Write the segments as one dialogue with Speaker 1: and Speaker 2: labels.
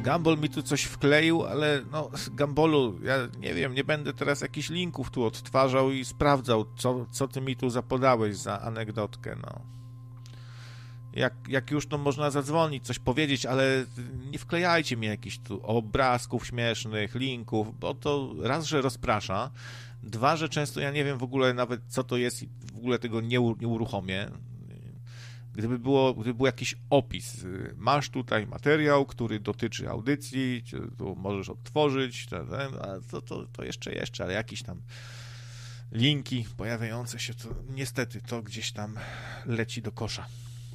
Speaker 1: Gumball mi tu coś wkleił, ale no, Gumbolu, ja nie wiem, nie będę teraz jakichś linków tu odtwarzał i sprawdzał, co ty mi tu zapodałeś za anegdotkę, no. Jak już, to można zadzwonić, coś powiedzieć, ale nie wklejajcie mi jakichś tu obrazków śmiesznych, linków, bo to raz, że rozprasza, dwa, że często ja nie wiem w ogóle nawet, co to jest i w ogóle tego nie uruchomię. Gdyby był jakiś opis, masz tutaj materiał, który dotyczy audycji, tu możesz odtworzyć, to jeszcze, ale jakieś tam linki pojawiające się, to niestety to gdzieś tam leci do kosza.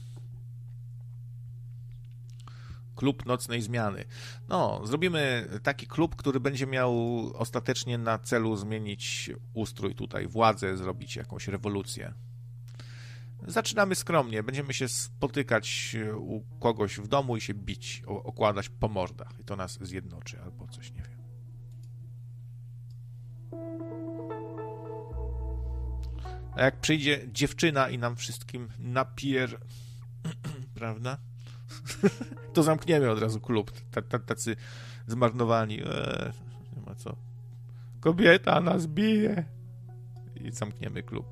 Speaker 1: Klub nocnej zmiany. No, zrobimy taki klub, który będzie miał ostatecznie na celu zmienić ustrój tutaj, władzę, zrobić jakąś rewolucję. Zaczynamy skromnie, będziemy się spotykać u kogoś w domu i się bić, okładać po mordach i to nas zjednoczy albo coś, nie wiem. A jak przyjdzie dziewczyna i nam wszystkim prawda? To zamkniemy od razu klub, tacy zmarnowani. Nie ma co. Kobieta nas bije i zamkniemy klub.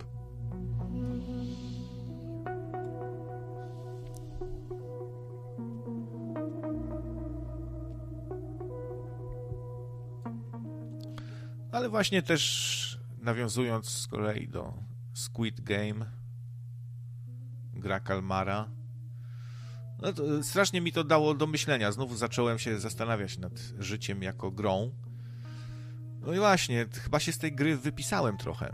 Speaker 1: Ale właśnie też nawiązując z kolei do Squid Game, gra kalmara, no to strasznie mi to dało do myślenia. Znów zacząłem się zastanawiać nad życiem jako grą. No i właśnie, chyba się z tej gry wypisałem trochę.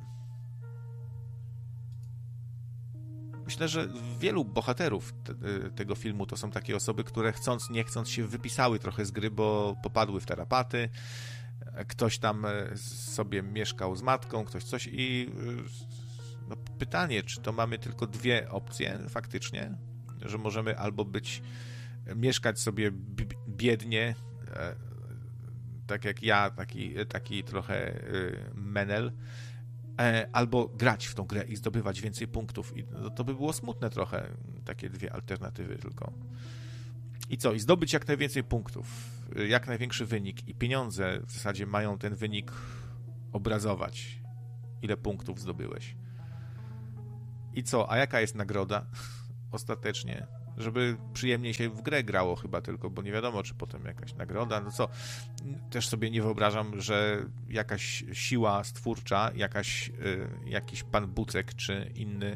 Speaker 1: Myślę, że wielu bohaterów tego filmu to są takie osoby, które chcąc, nie chcąc się wypisały trochę z gry, bo popadły w tarapaty. Ktoś tam sobie mieszkał z matką, ktoś coś i no, pytanie, czy to mamy tylko dwie opcje faktycznie, że możemy albo mieszkać sobie biednie, tak jak ja, taki trochę menel, albo grać w tą grę i zdobywać więcej punktów. I to by było smutne trochę, takie dwie alternatywy tylko. I co? I zdobyć jak najwięcej punktów, jak największy wynik i pieniądze w zasadzie mają ten wynik obrazować. Ile punktów zdobyłeś. I co? A jaka jest nagroda ostatecznie? Żeby przyjemniej się w grę grało chyba tylko, bo nie wiadomo, czy potem jakaś nagroda. No co? Też sobie nie wyobrażam, że jakaś siła stwórcza, jakiś pan Bucek, czy inny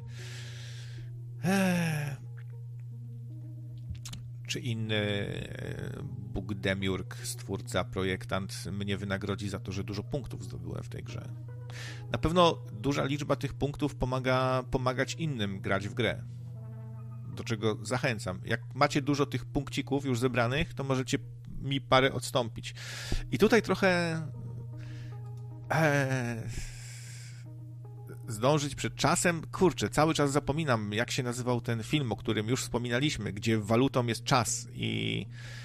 Speaker 1: Bóg Demiurg, stwórca, projektant, mnie wynagrodzi za to, że dużo punktów zdobyłem w tej grze. Na pewno duża liczba tych punktów pomagać innym grać w grę. Do czego zachęcam. Jak macie dużo tych punkcików już zebranych, to możecie mi parę odstąpić. I tutaj trochę zdążyć przed czasem. Kurczę, cały czas zapominam, jak się nazywał ten film, o którym już wspominaliśmy, gdzie walutą jest czas i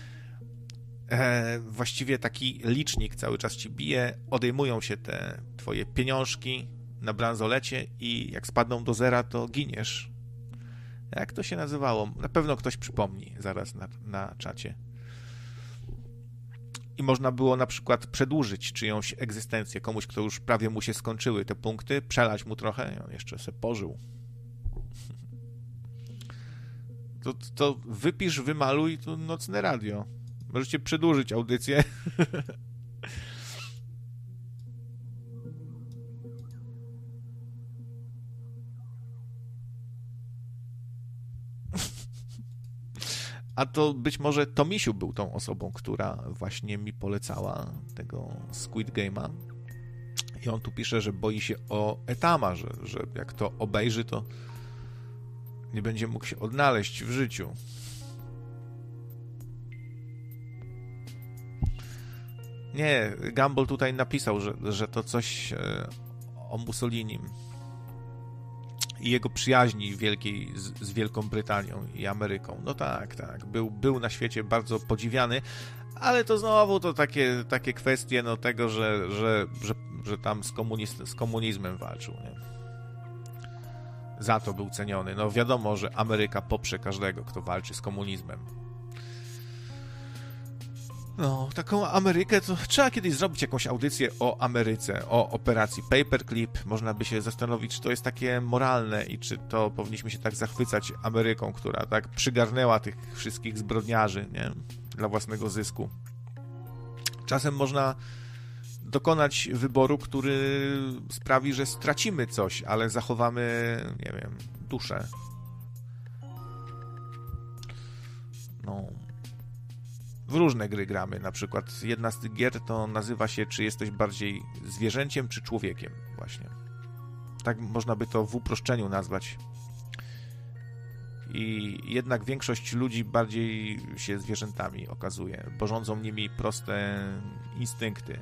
Speaker 1: właściwie taki licznik cały czas ci bije, odejmują się te twoje pieniążki na bransolecie i jak spadną do zera, to giniesz. Jak to się nazywało? Na pewno ktoś przypomni zaraz na czacie. I można było na przykład przedłużyć czyjąś egzystencję, komuś, kto już prawie mu się skończyły te punkty, przelać mu trochę i on jeszcze se pożył. To wypisz, wymaluj, to nocne radio. Możecie przedłużyć audycję. A to być może Tomisiu był tą osobą, która właśnie mi polecała tego Squid Game'a. I on tu pisze, że boi się o Etama, że jak to obejrzy, to nie będzie mógł się odnaleźć w życiu. Nie, Gumball tutaj napisał, że to coś o Mussolinim i jego przyjaźni wielkiej z Wielką Brytanią i Ameryką. No tak. Był na świecie bardzo podziwiany, ale to znowu to takie kwestie no, tego, że tam z komunizmem walczył. Nie? Za to był ceniony. No wiadomo, że Ameryka poprze każdego, kto walczy z komunizmem. No, taką Amerykę to trzeba kiedyś zrobić jakąś audycję o Ameryce, o operacji Paperclip. Można by się zastanowić, czy to jest takie moralne i czy to powinniśmy się tak zachwycać Ameryką, która tak przygarnęła tych wszystkich zbrodniarzy, nie? Dla własnego zysku. Czasem można dokonać wyboru, który sprawi, że stracimy coś, ale zachowamy, nie wiem, duszę. No... W różne gry gramy, na przykład jedna z tych gier to nazywa się, czy jesteś bardziej zwierzęciem, czy człowiekiem, właśnie. Tak można by to w uproszczeniu nazwać. I jednak większość ludzi bardziej się zwierzętami okazuje, bo rządzą nimi proste instynkty.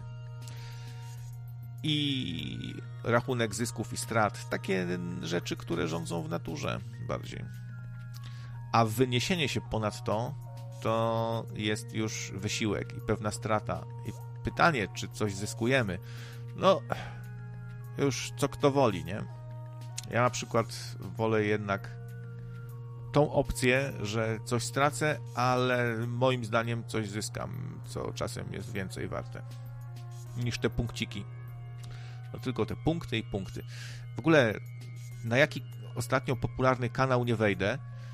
Speaker 1: I rachunek zysków i strat, takie rzeczy, które rządzą w naturze bardziej. A wyniesienie się ponad to jest już wysiłek i pewna strata. I pytanie, czy coś zyskujemy? No, już co kto woli, nie? Ja na przykład wolę jednak tą opcję, że coś stracę, ale moim zdaniem coś zyskam, co czasem jest więcej warte niż te punkciki. No tylko te punkty i punkty. W ogóle, na jaki ostatnio popularny kanał nie wejdę,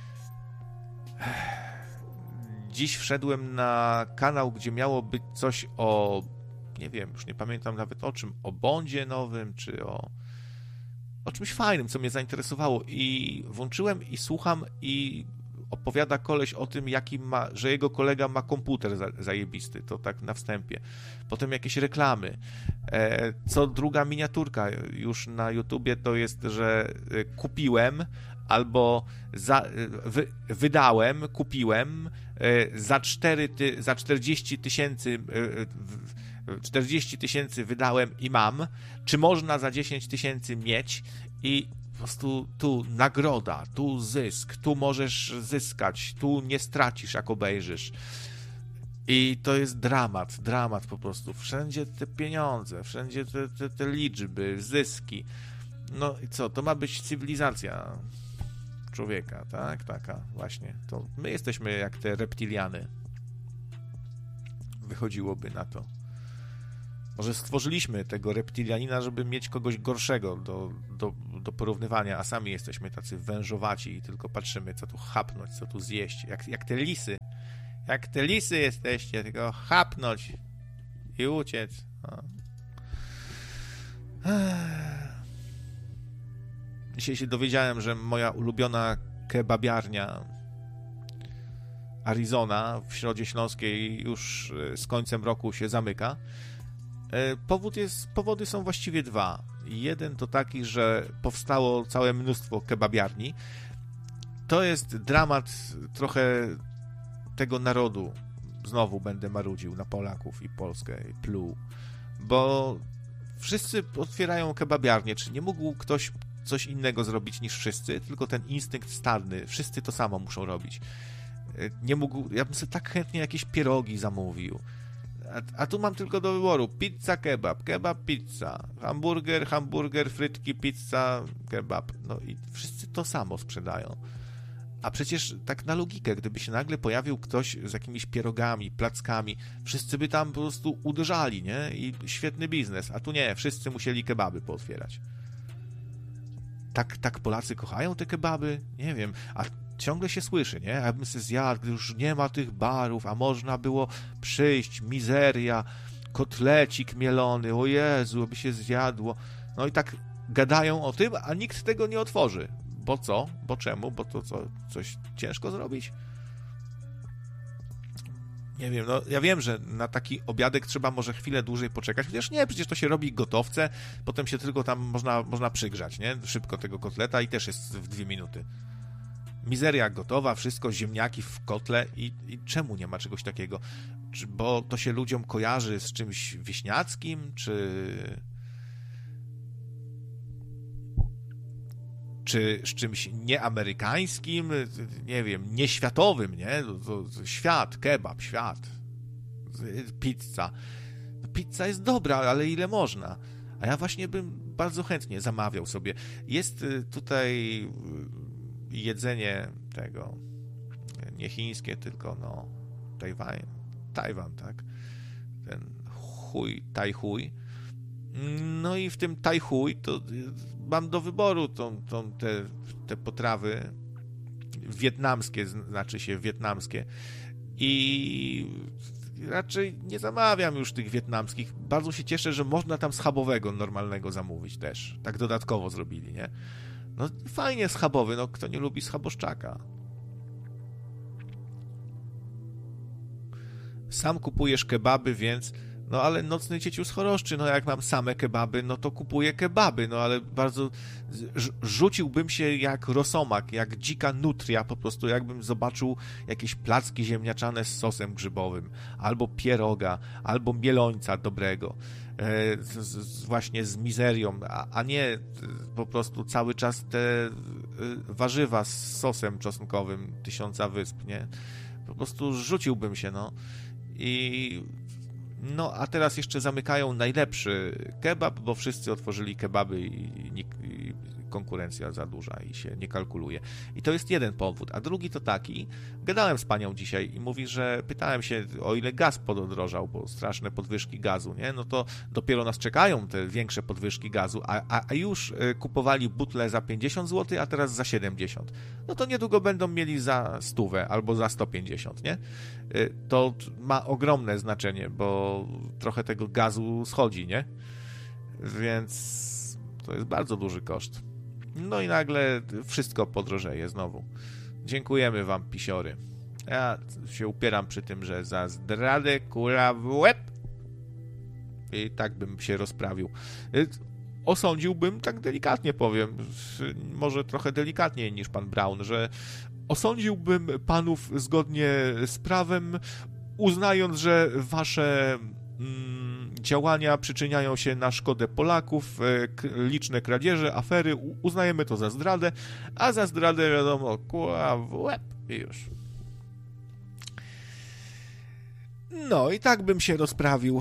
Speaker 1: dziś wszedłem na kanał, gdzie miało być coś o, nie wiem, już nie pamiętam nawet o czym, o Bondzie nowym, czy o czymś fajnym, co mnie zainteresowało i włączyłem i słucham i opowiada koleś o tym, że jego kolega ma komputer zajebisty, to tak na wstępie. Potem jakieś reklamy. Co druga miniaturka już na YouTubie to jest, że kupiłem albo wydałem, kupiłem za 40 tysięcy 40 tysięcy wydałem i mam, czy można za 10 tysięcy mieć i po prostu tu nagroda, tu zysk, tu możesz zyskać, tu nie stracisz, jak obejrzysz. I to jest dramat po prostu. Wszędzie te pieniądze, wszędzie te liczby, zyski. No i co, to ma być cywilizacja człowieka, tak? Taka właśnie. To my jesteśmy jak te reptiliany. Wychodziłoby na to. Może stworzyliśmy tego reptilianina, żeby mieć kogoś gorszego do porównywania, a sami jesteśmy tacy wężowaci i tylko patrzymy, co tu chapnąć, co tu zjeść. Jak te lisy. Jak te lisy jesteście, tylko chapnąć i uciec. Dzisiaj się dowiedziałem, że moja ulubiona kebabiarnia Arizona w Środzie Śląskiej już z końcem roku się zamyka. Powody są właściwie dwa. Jeden to taki, że powstało całe mnóstwo kebabiarni. To jest dramat trochę tego narodu. Znowu będę marudził na Polaków i Polskę i pluł. Bo wszyscy otwierają kebabiarnie. Czy nie mógł ktoś coś innego zrobić niż wszyscy? Tylko ten instynkt stadny. Wszyscy to samo muszą robić. Nie mógł... Ja bym sobie tak chętnie jakieś pierogi zamówił. A tu mam tylko do wyboru pizza, kebab, pizza, hamburger, frytki, pizza, kebab. No i wszyscy to samo sprzedają. A przecież tak na logikę, gdyby się nagle pojawił ktoś z jakimiś pierogami, plackami, wszyscy by tam po prostu uderzali, nie? I świetny biznes. A tu nie, wszyscy musieli kebaby pootwierać. Tak Polacy kochają te kebaby? Nie wiem. A ciągle się słyszy, nie? Ja bym się zjadł, gdy już nie ma tych barów, a można było przyjść, mizeria, kotlecik mielony, o Jezu, by się zjadło. No i tak gadają o tym, a nikt tego nie otworzy. Bo co? Bo czemu? Bo to co? Coś ciężko zrobić? Nie wiem, no ja wiem, że na taki obiadek trzeba może chwilę dłużej poczekać, chociaż nie, przecież to się robi gotowce, potem się tylko tam można przygrzać, nie? Szybko tego kotleta i też jest w 2 minuty. Mizeria gotowa, wszystko, ziemniaki w kotle i czemu nie ma czegoś takiego? Bo to się ludziom kojarzy z czymś wieśniackim, czy z czymś nieamerykańskim, nie wiem, nieświatowym, nie? To świat, kebab, świat, pizza. Pizza jest dobra, ale ile można? A ja właśnie bym bardzo chętnie zamawiał sobie. Jest tutaj jedzenie tego, nie chińskie, tylko Tajwan, tak? Ten Tajchuj. No i w tym Tajchuj to mam do wyboru te potrawy wietnamskie, znaczy się wietnamskie, i raczej nie zamawiam już tych wietnamskich. Bardzo się cieszę, że można tam schabowego normalnego zamówić też. Tak dodatkowo zrobili, nie? No fajnie schabowy, no kto nie lubi schaboszczaka. Sam kupujesz kebaby, więc... No ale nocny ciecius choroszczy, no jak mam same kebaby, no to kupuję kebaby, no ale bardzo rzuciłbym się jak rosomak, jak dzika nutria, po prostu jakbym zobaczył jakieś placki ziemniaczane z sosem grzybowym, albo pieroga, albo mielońca dobrego, właśnie z mizerią, a nie po prostu cały czas te warzywa z sosem czosnkowym Tysiąca Wysp, nie? Po prostu rzuciłbym się, no. No, a teraz jeszcze zamykają najlepszy kebab, bo wszyscy otworzyli kebaby i konkurencja za duża i się nie kalkuluje. I to jest jeden powód. A drugi to taki, gadałem z panią dzisiaj i mówi, że pytałem się, o ile gaz podrożał, bo straszne podwyżki gazu, nie? No to dopiero nas czekają te większe podwyżki gazu, a już kupowali butle za 50 zł, a teraz za 70. No to niedługo będą mieli za 100 albo za 150, nie? To ma ogromne znaczenie, bo trochę tego gazu schodzi, nie? Więc to jest bardzo duży koszt. No i nagle wszystko podrożeje znowu. Dziękujemy wam, pisiory. Ja się upieram przy tym, że za zdradę kula w łeb. I tak bym się rozprawił. Osądziłbym, tak delikatnie powiem, może trochę delikatniej niż pan Braun, że osądziłbym panów zgodnie z prawem, uznając, że wasze działania przyczyniają się na szkodę Polaków, liczne kradzieże, afery, uznajemy to za zdradę, a za zdradę wiadomo, kula w łeb i już. No i tak bym się rozprawił.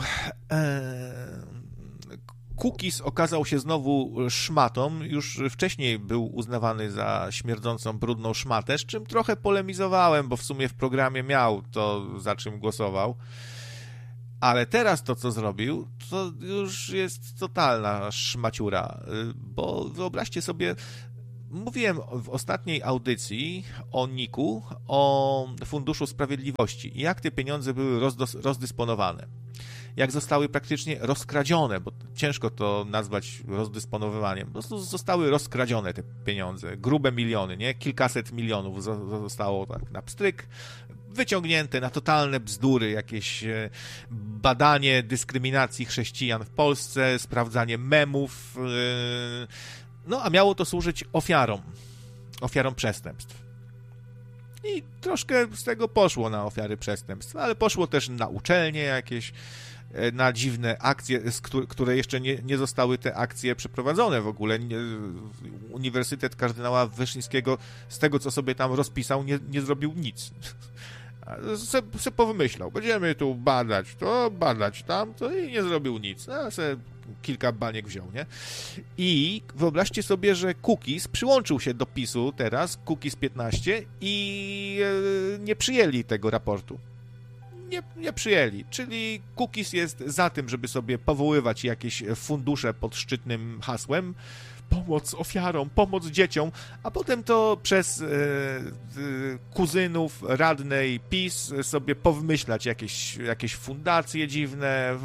Speaker 1: Cookies okazał się znowu szmatą. Już wcześniej był uznawany za śmierdzącą, brudną szmatę, z czym trochę polemizowałem, bo w sumie w programie miał to, za czym głosował. Ale teraz to, co zrobił, to już jest totalna szmaciura, bo wyobraźcie sobie, mówiłem w ostatniej audycji o NIK-u, o Funduszu Sprawiedliwości i jak te pieniądze były rozdysponowane. Jak zostały praktycznie rozkradzione, bo ciężko to nazwać rozdysponowywaniem, po prostu zostały rozkradzione te pieniądze, grube miliony, nie? Kilkaset milionów zostało tak na pstryk, wyciągnięte na totalne bzdury, jakieś badanie dyskryminacji chrześcijan w Polsce, sprawdzanie memów, no a miało to służyć ofiarom przestępstw. I troszkę z tego poszło na ofiary przestępstw, ale poszło też na uczelnie jakieś, na dziwne akcje, które jeszcze nie zostały te akcje przeprowadzone w ogóle. Uniwersytet kardynała Wyszyńskiego z tego, co sobie tam rozpisał, nie zrobił nic. Se powymyślał, będziemy tu badać to, badać tamto i nie zrobił nic. No, se kilka baniek wziął, nie? I wyobraźcie sobie, że Cookies przyłączył się do PiS-u teraz, Cookies 15 i nie przyjęli tego raportu. Nie przyjęli, czyli Cookies jest za tym, żeby sobie powoływać jakieś fundusze pod szczytnym hasłem pomoc ofiarom, pomoc dzieciom, a potem to przez kuzynów radnej PiS sobie powymyślać jakieś fundacje dziwne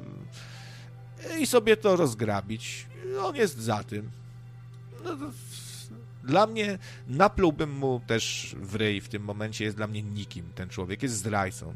Speaker 1: i sobie to rozgrabić. On jest za tym. No, dla mnie, naplułbym mu też w ryj w tym momencie, jest dla mnie nikim ten człowiek, jest zdrajcą.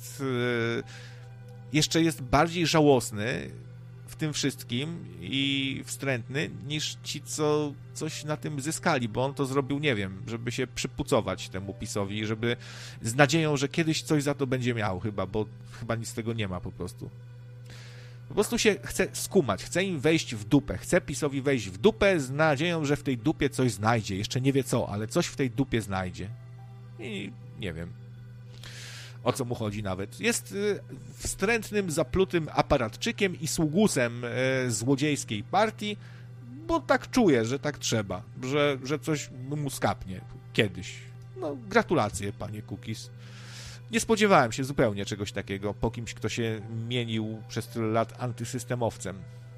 Speaker 1: Jeszcze jest bardziej żałosny w tym wszystkim i wstrętny niż ci, co coś na tym zyskali, bo on to zrobił, nie wiem, żeby się przypucować temu PiS-owi, żeby z nadzieją, że kiedyś coś za to będzie miał chyba, bo chyba nic z tego nie ma po prostu. Po prostu się chce skumać, chce im wejść w dupę, chce PiS-owi wejść w dupę z nadzieją, że w tej dupie coś znajdzie. Jeszcze nie wie co, ale coś w tej dupie znajdzie. I nie wiem, o co mu chodzi nawet. Jest wstrętnym, zaplutym aparatczykiem i sługusem złodziejskiej partii, bo tak czuje, że tak trzeba, że coś mu skapnie kiedyś. No, gratulacje, panie Cookies. Nie spodziewałem się zupełnie czegoś takiego po kimś, kto się mienił przez tyle lat antysystemowcem.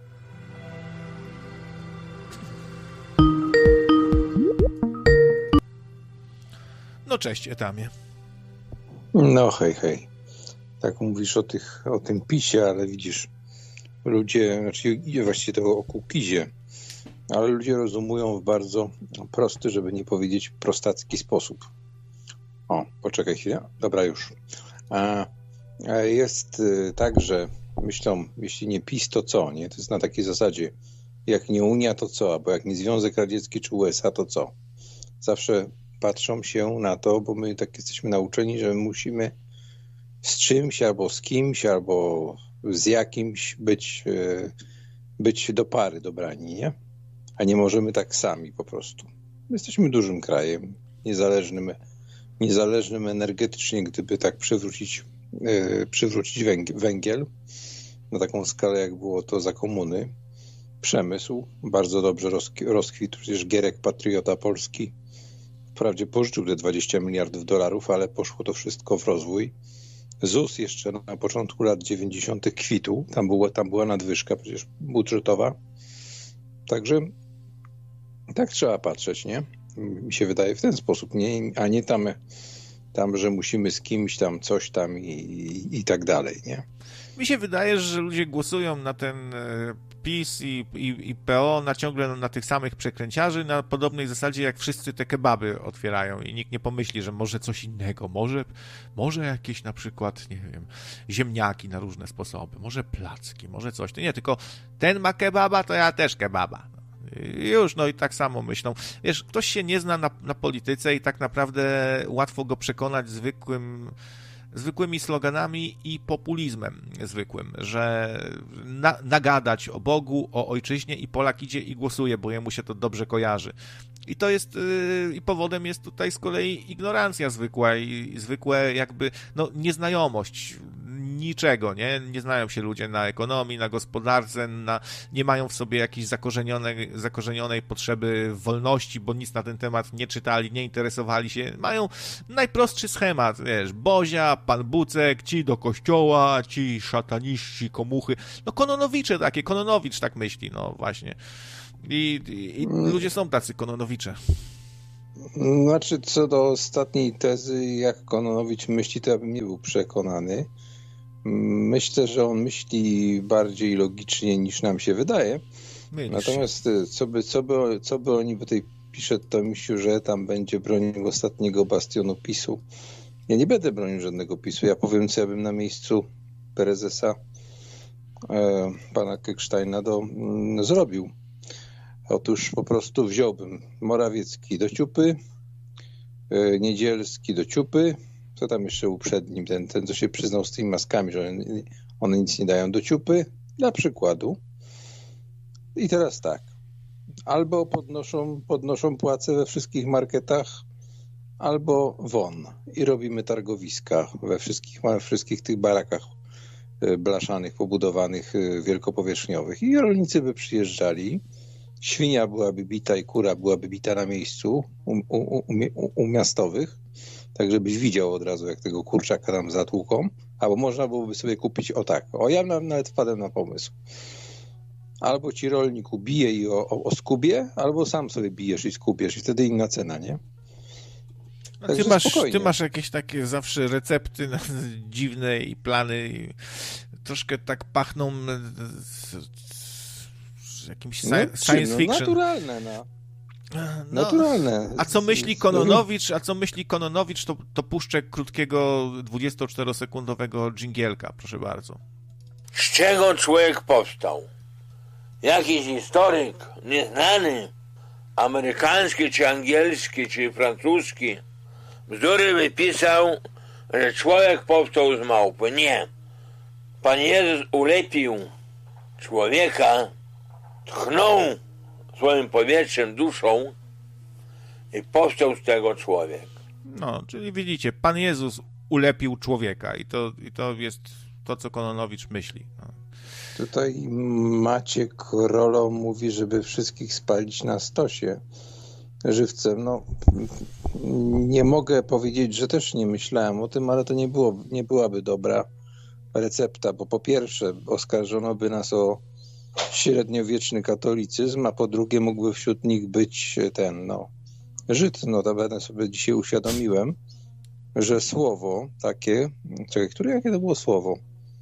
Speaker 1: No cześć, Etamie.
Speaker 2: No hej. Tak mówisz o tym PiS-ie, ale widzisz, ludzie, znaczy właściwie to o Kukizie, ale ludzie rozumują w bardzo prosty, żeby nie powiedzieć prostacki sposób. O, poczekaj chwilę. Dobra, już. Jest tak, że myślą, jeśli nie PiS, to co? Nie? To jest na takiej zasadzie, jak nie Unia, to co? Albo jak nie Związek Radziecki czy USA, to co? Zawsze patrzą się na to, bo my tak jesteśmy nauczeni, że musimy z czymś, albo z kimś, albo z jakimś być do pary dobrani, nie? A nie możemy tak sami po prostu. My jesteśmy dużym krajem, niezależnym energetycznie, gdyby tak przywrócić węgiel na taką skalę, jak było to za komuny. Przemysł bardzo dobrze rozkwitł. Przecież Gierek, patriota polski, wprawdzie pożyczył te 20 miliardów dolarów, ale poszło to wszystko w rozwój. ZUS jeszcze na początku lat 90. kwitł. Tam była nadwyżka przecież budżetowa. Także tak trzeba patrzeć, nie? Mi się wydaje w ten sposób, nie? A nie tam, że musimy z kimś tam coś tam i tak dalej, nie?
Speaker 1: Mi się wydaje, że ludzie głosują na ten PiS i PO ciągle na tych samych przekręciarzy, na podobnej zasadzie, jak wszyscy te kebaby otwierają i nikt nie pomyśli, że może coś innego, może jakieś na przykład, nie wiem, ziemniaki na różne sposoby, może placki, może coś. To nie, tylko ten ma kebaba, to ja też kebaba. Już, no i tak samo myślą. Wiesz, ktoś się nie zna na polityce i tak naprawdę łatwo go przekonać zwykłymi sloganami i populizmem zwykłym, że nagadać o Bogu, o ojczyźnie i Polak idzie i głosuje, bo jemu się to dobrze kojarzy. I to jest, i powodem jest tutaj z kolei ignorancja zwykła i zwykłe jakby, nieznajomość niczego, nie znają się ludzie na ekonomii, na gospodarce, nie mają w sobie jakiejś zakorzenionej potrzeby wolności, bo nic na ten temat nie czytali, nie interesowali się. Mają najprostszy schemat, wiesz, Bozia, Pan Bucek, ci do kościoła, ci szataniści, komuchy, kononowicze takie, Kononowicz tak myśli, właśnie. I ludzie są tacy kononowicze.
Speaker 2: Znaczy, co do ostatniej tezy, jak Kononowicz myśli, to ja bym nie był przekonany. Myślę, że on myśli bardziej logicznie niż nam się wydaje. Natomiast co by oni, bo tutaj pisze to myślił, że tam będzie bronił ostatniego bastionu PiS-u. Ja nie będę bronił żadnego PiS-u. Ja powiem, co ja bym na miejscu prezesa pana Keksteina zrobił. Otóż po prostu wziąłbym Morawiecki do ciupy, Niedzielski do ciupy. Co tam jeszcze był przed nim? Ten co się przyznał z tymi maskami, że one nic nie dają do ciupy. Dla przykładu. I teraz tak. Albo podnoszą płace we wszystkich marketach, albo won. I robimy targowiska we wszystkich tych barakach blaszanych, pobudowanych, wielkopowierzchniowych. I rolnicy by przyjeżdżali. Świnia byłaby bita i kura byłaby bita na miejscu u miastowych, tak żebyś widział od razu, jak tego kurczaka tam zatłuką, albo można byłoby sobie kupić ja nawet wpadłem na pomysł. Albo ci rolnik ubije i oskubie, albo sam sobie bijesz i skubiesz i wtedy inna cena, nie?
Speaker 1: Ty masz jakieś takie zawsze recepty dziwne i plany i troszkę tak pachną jakimś science fiction.
Speaker 2: Naturalne, naturalne.
Speaker 1: A co myśli Kononowicz, to puszczę krótkiego 24-sekundowego dżingielka, proszę bardzo.
Speaker 3: Z czego człowiek powstał? Jakiś historyk nieznany, amerykański, czy angielski, czy francuski, bzdury wypisał, że człowiek powstał z małpy. Nie. Pan Jezus ulepił człowieka, tchnął swoim powietrzem, duszą i powstał z tego człowiek.
Speaker 1: Czyli widzicie, Pan Jezus ulepił człowieka i to jest to, co Kononowicz myśli.
Speaker 2: Tutaj Maciek Rolo mówi, żeby wszystkich spalić na stosie. żywcem. No, nie mogę powiedzieć, że też nie myślałem o tym, ale to nie byłaby dobra recepta, bo po pierwsze oskarżono by nas o średniowieczny katolicyzm, a po drugie mógłby wśród nich być Żyd. Notabene sobie dzisiaj uświadomiłem, że słowo takie, jakie to było słowo?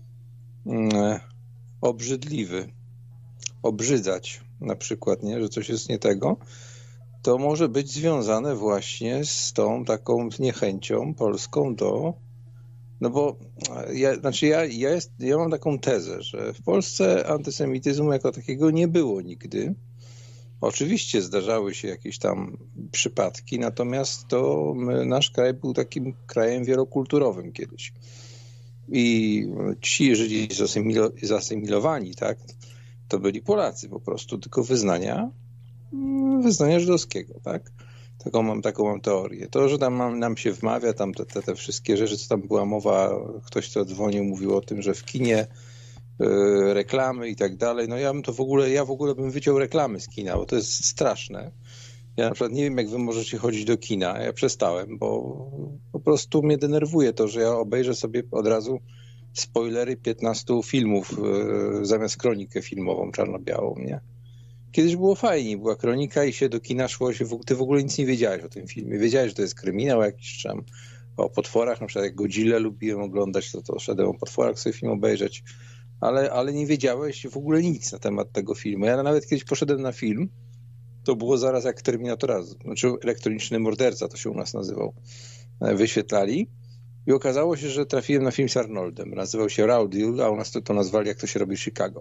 Speaker 2: Obrzydliwy, obrzydzać na przykład, nie? Że coś jest nie tego, to może być związane właśnie z tą taką niechęcią polską do... No bo ja mam taką tezę, że w Polsce antysemityzmu jako takiego nie było nigdy. Oczywiście zdarzały się jakieś tam przypadki, natomiast nasz kraj był takim krajem wielokulturowym kiedyś. I ci Żydzi zasymilowani, tak, to byli Polacy po prostu, tylko wyznania żydowskiego, tak. Taką mam teorię. To, że tam nam się wmawia tam te wszystkie rzeczy, co tam była mowa, ktoś co dzwonił, mówił o tym, że w kinie reklamy i tak dalej, no ja w ogóle bym wyciął reklamy z kina, bo to jest straszne. Ja na przykład nie wiem, jak wy możecie chodzić do kina. Ja przestałem, bo po prostu mnie denerwuje to, że ja obejrzę sobie od razu spoilery 15 filmów zamiast kronikę filmową czarno-białą, nie? Kiedyś było fajnie, była kronika i się do kina szło, ty w ogóle nic nie wiedziałeś o tym filmie. Wiedziałeś, że to jest kryminał jakiś tam o potworach, na przykład jak Godzillę lubiłem oglądać, to szedłem o potworach sobie film obejrzeć, ale nie wiedziałeś w ogóle nic na temat tego filmu. Ja nawet kiedyś poszedłem na film, to było zaraz jak Terminatora, znaczy Elektroniczny Morderca to się u nas nazywał. Wyświetlali i okazało się, że trafiłem na film z Arnoldem. Nazywał się Raw Deal, a u nas to nazwali Jak to się robi w Chicago.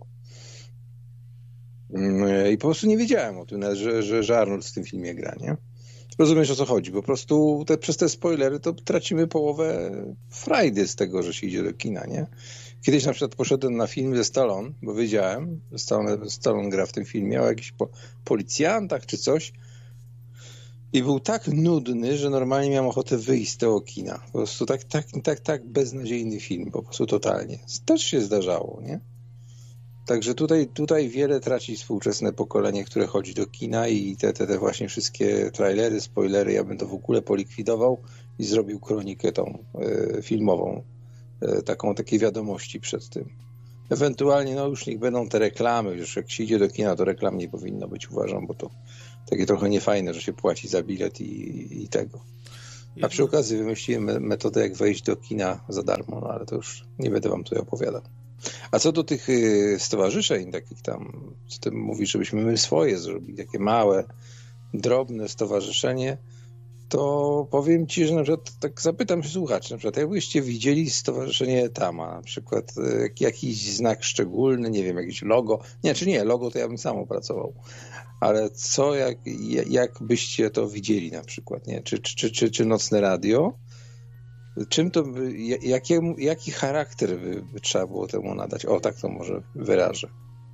Speaker 2: I po prostu nie wiedziałem o tym, że Arnold w tym filmie gra, nie? Rozumiesz, o co chodzi? Po prostu przez te spoilery to tracimy połowę frajdy z tego, że się idzie do kina, nie? Kiedyś na przykład poszedłem na film ze Stallone, bo wiedziałem, że Stallone gra w tym filmie o jakichś policjantach czy coś i był tak nudny, że normalnie miałem ochotę wyjść z tego kina. Po prostu tak beznadziejny film, po prostu totalnie. Też się zdarzało, nie? Także tutaj wiele traci współczesne pokolenie, które chodzi do kina i te właśnie wszystkie trailery, spoilery, ja bym to w ogóle polikwidował i zrobił kronikę tą filmową, takie wiadomości przed tym. Ewentualnie już niech będą te reklamy, już jak się idzie do kina, to reklam nie powinno być, uważam, bo to takie trochę niefajne, że się płaci za bilet i tego. A przy okazji wymyśliłem metodę, jak wejść do kina za darmo, ale to już nie będę wam tutaj opowiadał. A co do tych stowarzyszeń, takich tam, co ty mówisz, żebyśmy my swoje zrobili, takie małe, drobne stowarzyszenie, to powiem ci, że na przykład tak zapytam się słuchaczy, na przykład jakbyście widzieli stowarzyszenie Tama, na przykład jakiś znak szczególny, nie wiem, jakieś logo, logo to ja bym sam opracował, ale co, jak byście to widzieli na przykład, nie? Czy nocne radio? Czym to by, jaki charakter by trzeba było temu nadać? O, tak to może wyrażę.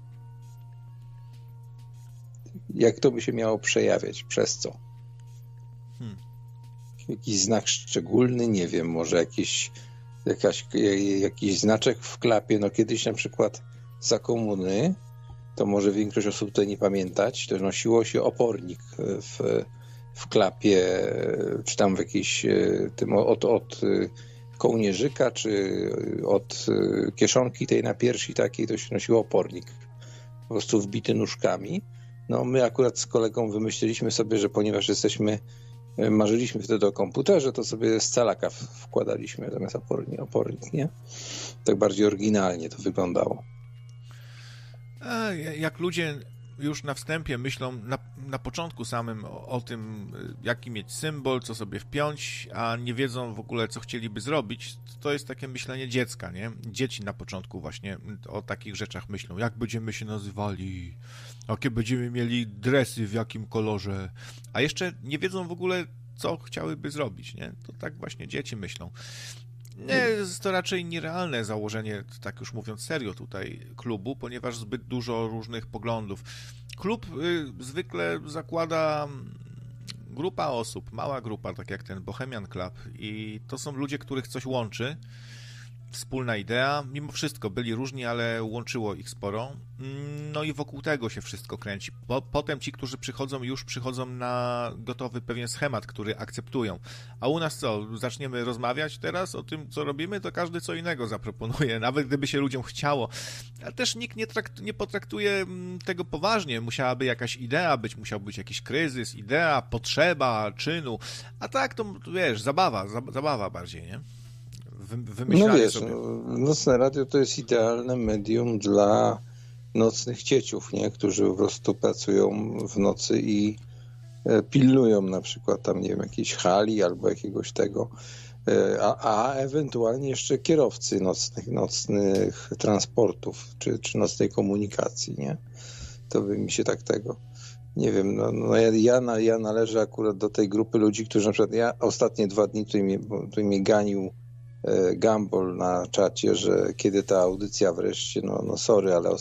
Speaker 2: Jak to by się miało przejawiać? Przez co? Jakiś znak szczególny? Nie wiem, może jakiś znaczek w klapie. No kiedyś na przykład za komuny, to może większość osób tutaj nie pamiętać, to nosiło się opornik w klapie, czy tam w jakiejś tym od kołnierzyka, czy od kieszonki tej na piersi takiej, to się nosiło opornik. Po prostu wbity nóżkami. No my akurat z kolegą wymyśliliśmy sobie, że ponieważ marzyliśmy wtedy o komputerze, to sobie scalaka wkładaliśmy zamiast opornik, nie? Tak bardziej oryginalnie to wyglądało.
Speaker 1: Jak ludzie już na wstępie myślą na początku samym o tym, jaki mieć symbol, co sobie wpiąć, a nie wiedzą w ogóle, co chcieliby zrobić, to jest takie myślenie dziecka, nie? Dzieci na początku właśnie o takich rzeczach myślą. Jak będziemy się nazywali? Jakie będziemy mieli dresy, w jakim kolorze? A jeszcze nie wiedzą w ogóle, co chciałyby zrobić, nie? To tak właśnie dzieci myślą. Nie, jest to raczej nierealne założenie, tak już mówiąc serio tutaj, klubu, ponieważ zbyt dużo różnych poglądów. Klub zwykle zakłada grupa osób, mała grupa, tak jak ten Bohemian Club i to są ludzie, których coś łączy wspólna idea. Mimo wszystko byli różni, ale łączyło ich sporo. No i wokół tego się wszystko kręci. Potem ci, którzy przychodzą na gotowy pewien schemat, który akceptują. A u nas co? Zaczniemy rozmawiać teraz o tym, co robimy, to każdy co innego zaproponuje, nawet gdyby się ludziom chciało. Ale też nikt nie potraktuje tego poważnie. Musiałaby jakaś idea być, musiał być jakiś kryzys, idea, potrzeba czynu. A tak to, wiesz, zabawa bardziej, nie?
Speaker 2: No wiesz, sobie. Nocne radio to jest idealne medium dla nocnych cieciów, nie? Którzy po prostu pracują w nocy i pilnują na przykład tam, nie wiem, jakiejś hali albo jakiegoś tego, a ewentualnie jeszcze kierowcy nocnych transportów czy nocnej komunikacji, nie? To by mi się tak tego... Nie wiem, ja należę akurat do tej grupy ludzi, którzy na przykład, ja ostatnie 2 dni tutaj mnie ganił Gumball na czacie, że kiedy ta audycja wreszcie, no sorry, ale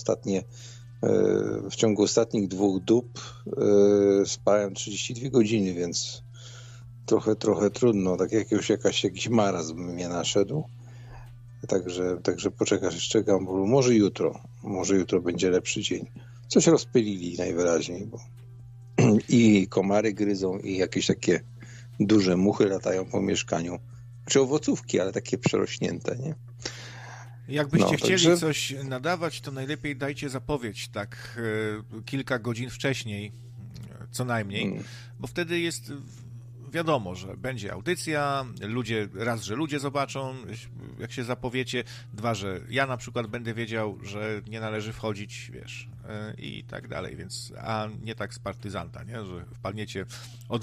Speaker 2: w ciągu ostatnich 2 dób spałem 32 godziny, więc trochę trudno, tak jakiś marazm mnie naszedł. Także poczekasz jeszcze, Gumball, może jutro będzie lepszy dzień. Coś rozpylili najwyraźniej, bo i komary gryzą i jakieś takie duże muchy latają po mieszkaniu. Czy owocówki, ale takie przerośnięte, nie?
Speaker 1: Jakbyście chcieli coś nadawać, to najlepiej dajcie zapowiedź tak kilka godzin wcześniej, co najmniej, bo wtedy jest wiadomo, że będzie audycja, ludzie zobaczą, jak się zapowiecie, 2, że ja na przykład będę wiedział, że nie należy wchodzić, wiesz, i tak dalej, więc, a nie tak z partyzanta, nie, że wpadniecie o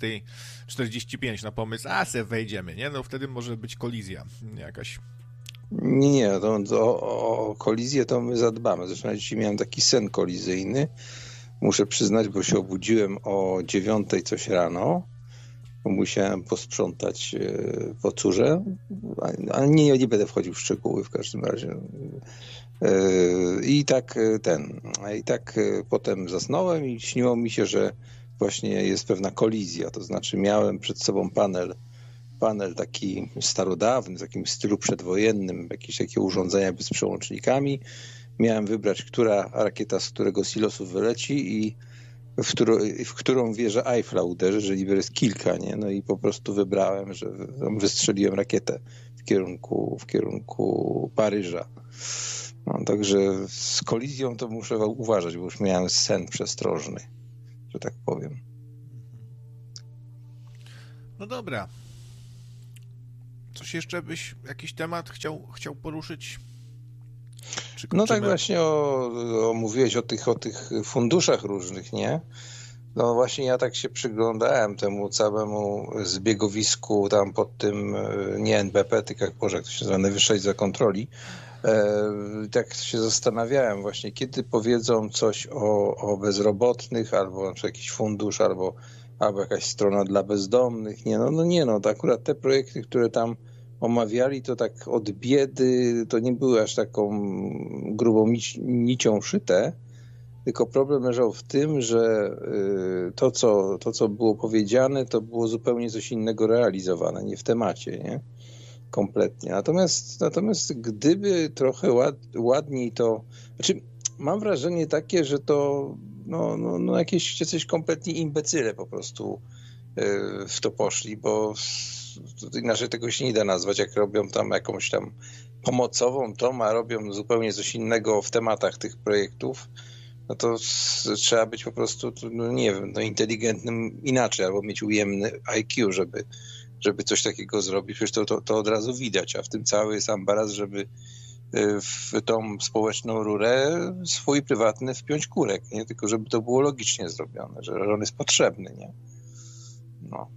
Speaker 1: 20:45 na pomysł, se wejdziemy, nie, no wtedy może być kolizja jakaś.
Speaker 2: Nie, o kolizję to my zadbamy, zresztą ja dzisiaj miałem taki sen kolizyjny, muszę przyznać, bo się obudziłem o 9:00 coś rano, musiałem posprzątać po córze, ale nie będę wchodził w szczegóły w każdym razie. I tak potem zasnąłem i śniło mi się, że właśnie jest pewna kolizja, to znaczy miałem przed sobą panel taki starodawny, w takim stylu przedwojennym, jakieś takie urządzenia z przełącznikami. Miałem wybrać, która rakieta z którego silosu wyleci i w którą wieżę Eiffla uderzy, że niby jest kilka, nie? No i po prostu wybrałem, że wystrzeliłem rakietę w kierunku Paryża. No, także z kolizją to muszę uważać, bo już miałem sen przestrożny, że tak powiem.
Speaker 1: No dobra. Coś jeszcze jakiś temat chciał poruszyć?
Speaker 2: No tak właśnie mówiłeś o tych funduszach różnych, nie? No właśnie ja tak się przyglądałem temu całemu zbiegowisku tam pod tym, nie NBP, tylko jak to się nazywa, Najwyższa Izba Kontroli. Tak się zastanawiałem właśnie, kiedy powiedzą coś o bezrobotnych, albo na przykład jakiś fundusz, albo jakaś strona dla bezdomnych. To akurat te projekty, które tam omawiali, to tak od biedy, to nie były aż taką grubą nicią szyte, tylko problem leżał w tym, że to, co było powiedziane, to było zupełnie coś innego realizowane, nie w temacie, nie? Kompletnie. Natomiast gdyby trochę ładniej to... Znaczy, mam wrażenie takie, że to jakieś jacyś kompletnie imbecyle po prostu w to poszli, bo inaczej tego się nie da nazwać, jak robią tam jakąś tam pomocową a robią zupełnie coś innego w tematach tych projektów, no to trzeba być po prostu, nie wiem, inteligentnym inaczej, albo mieć ujemny IQ, żeby coś takiego zrobić. Przecież to od razu widać, a w tym cały jest ambaraz, żeby w tą społeczną rurę swój prywatny wpiąć kurek, nie? Tylko żeby to było logicznie zrobione, że on jest potrzebny, nie? No.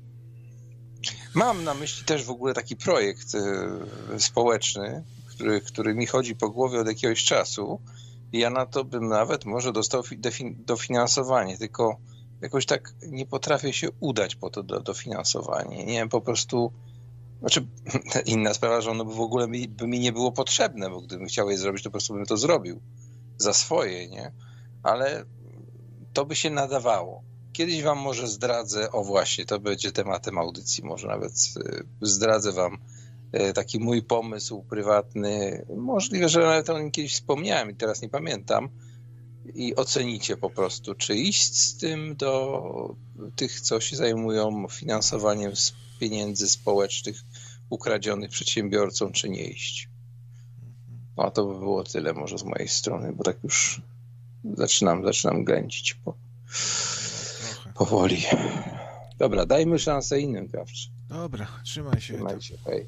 Speaker 2: Mam na myśli też w ogóle taki projekt społeczny, który mi chodzi po głowie od jakiegoś czasu i ja na to bym nawet może dostał dofinansowanie, tylko jakoś tak nie potrafię się udać po to dofinansowanie. Nie wiem, po prostu... Znaczy, inna sprawa, że ono by w ogóle by mi nie było potrzebne, bo gdybym chciał je zrobić, to po prostu bym to zrobił za swoje, nie? Ale to by się nadawało. Kiedyś wam może zdradzę, właśnie, to będzie tematem audycji, może nawet zdradzę wam taki mój pomysł prywatny. Możliwe, że nawet o nim kiedyś wspomniałem i teraz nie pamiętam. I ocenicie po prostu, czy iść z tym do tych, co się zajmują finansowaniem z pieniędzy społecznych ukradzionych przedsiębiorcom, czy nie iść. No to by było tyle może z mojej strony, bo tak już zaczynam ględzić powoli. Dobra, dajmy szansę innym, Krawcze.
Speaker 1: Dobra, trzymaj się.
Speaker 2: Trzymajcie, hej.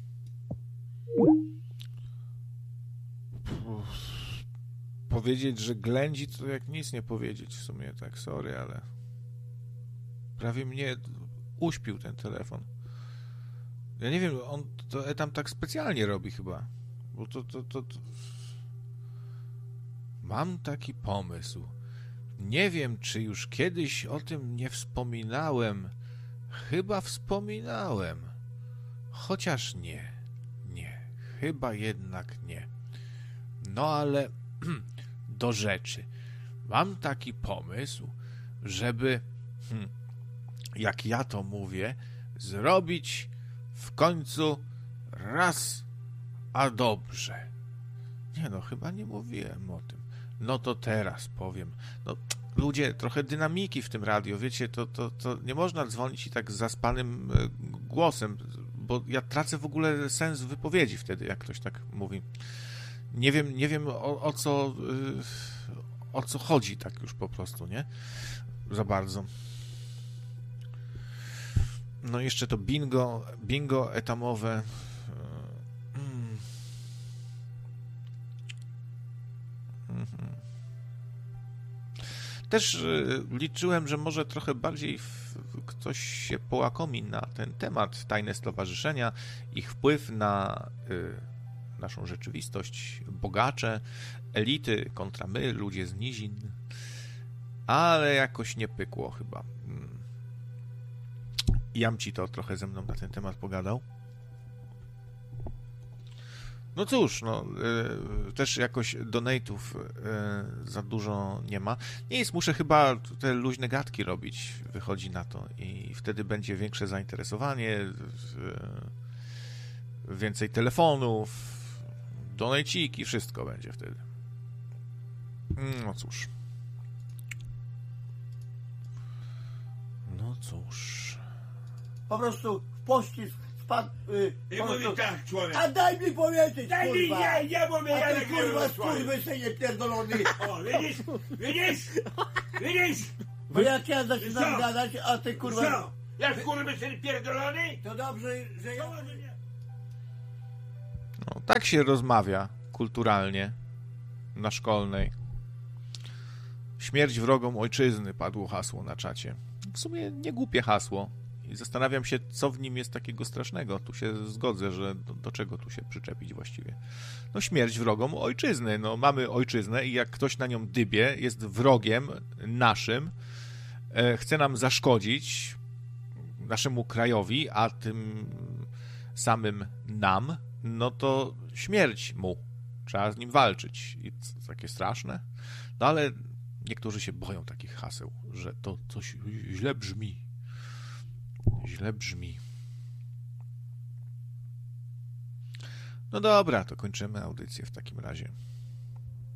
Speaker 1: Powiedzieć, że ględzi, to jak nic nie powiedzieć w sumie, tak, sorry, ale prawie mnie uśpił ten telefon. Ja nie wiem, on to tam tak specjalnie robi chyba, bo to... Mam taki pomysł. Nie wiem, czy już kiedyś o tym nie wspominałem. Chyba wspominałem. Chociaż nie. Chyba jednak nie. No ale do rzeczy. Mam taki pomysł, żeby, jak ja to mówię, zrobić w końcu raz a dobrze. Nie no, chyba nie mówiłem o tym. No to teraz powiem. No, ludzie, trochę dynamiki w tym radio, wiecie, to nie można dzwonić i tak z zaspanym głosem, bo ja tracę w ogóle sens wypowiedzi wtedy, jak ktoś tak mówi. Nie wiem o co chodzi tak już po prostu, nie? Za bardzo. No jeszcze to bingo etamowe. Też liczyłem, że może trochę bardziej ktoś się połakomi na ten temat, tajne stowarzyszenia, ich wpływ na naszą rzeczywistość, bogacze, elity kontra my, ludzie z nizin, ale jakoś nie pykło chyba. Jamci to trochę ze mną na ten temat pogadał. No cóż, też jakoś donate'ów za dużo nie ma. Nic, muszę chyba te luźne gadki robić, wychodzi na to i wtedy będzie większe zainteresowanie, więcej telefonów, donajciki, wszystko będzie wtedy. No cóż.
Speaker 4: Po prostu w pościg spadł...
Speaker 3: I mówi tak, człowiek.
Speaker 4: A daj mi powiedzieć,
Speaker 3: Daj mi,
Speaker 4: kurwa!
Speaker 3: nie mówię,
Speaker 4: A
Speaker 3: ja
Speaker 4: ty,
Speaker 3: tak
Speaker 4: kurwa, skurwysynie pierdolony!
Speaker 3: O, widzisz?
Speaker 4: Bo jak ja
Speaker 3: Co?
Speaker 4: zaczynam gadać, a ty, kurwa...
Speaker 3: Co? Jak skurwysyn pierdolony?
Speaker 4: To dobrze, że ja...
Speaker 1: No, tak się rozmawia kulturalnie na szkolnej. Śmierć wrogom ojczyzny, padło hasło na czacie. W sumie nie głupie hasło. I zastanawiam się, co w nim jest takiego strasznego. Tu się zgodzę, że do czego tu się przyczepić właściwie. No śmierć wrogom ojczyzny. No mamy ojczyznę i jak ktoś na nią dybie, jest wrogiem naszym, chce nam zaszkodzić, naszemu krajowi, a tym samym nam, no to śmierć mu. Trzeba z nim walczyć. I to takie straszne. No ale niektórzy się boją takich haseł, że to coś źle brzmi. Źle brzmi. No dobra, to kończymy audycję w takim razie.